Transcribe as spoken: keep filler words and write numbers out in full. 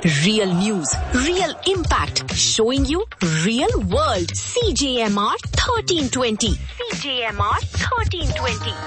Real news, real impact, showing you real world. C J M R thirteen twenty. C J M R thirteen twenty.